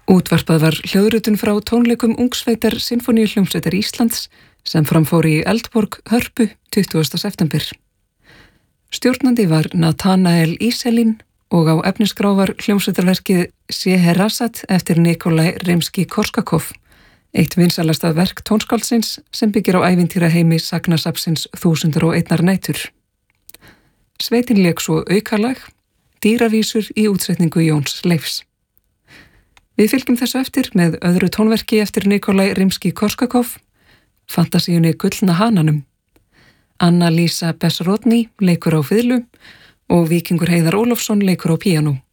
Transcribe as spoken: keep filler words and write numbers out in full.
Útvarpað var hljóðritun frá tónleikum Ungsveitar Sinfóníuhljómsveitar Íslands sem framfór í Eldborg, Hörpu, tuttugasta september. Stjórnandi var Nathanael Iselin og á efnisgrá var hljómsveitarverkið Scheherazade eftir Nikolai Rimski-Korsakov, eitt vinsælasta verk tónskáldsins sem byggir á ævintýraheimi sagnasafnsins Þúsundar og einnar nætur. Sveitin lék svo aukalag, Dýravísur í útsetningu Jóns Leifs. Við fylgjum þessu eftir með öðru tónverki eftir Nikolai Rimski-Korsakov, fantasíunni Gullna hananum. Anna Lísa Besrodny leikur á fiðlu og Víkingur Heiðar Ólafsson leikur á píanó.